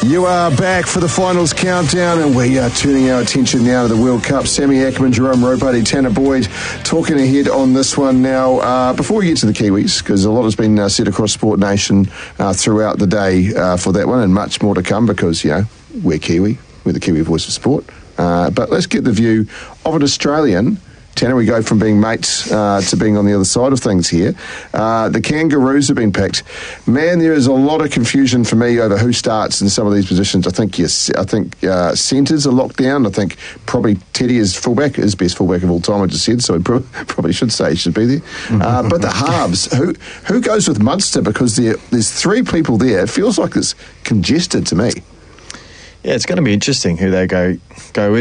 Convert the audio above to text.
You are back for the finals countdown, and we are turning our attention now to the World Cup. Sammy Ackerman, Jerome Ropati, Tanner Boyd talking ahead on this one now. Before we get to the Kiwis, because a lot has been said across Sport Nation throughout the day for that one, and much more to come because, you know, we're Kiwi. We're the Kiwi voice of sport. But let's get the view of an Australian. Tanner, we go from being mates to being on the other side of things here. The Kangaroos have been picked. Man, there is a lot of confusion for me over who starts in some of these positions. I think centres are locked down. I think probably Teddy is fullback, his best fullback of all time, I just said, so he probably should say he should be there. But the halves, who goes with Munster? Because there's three people there. It feels like it's congested to me. Yeah, it's going to be interesting who they go with.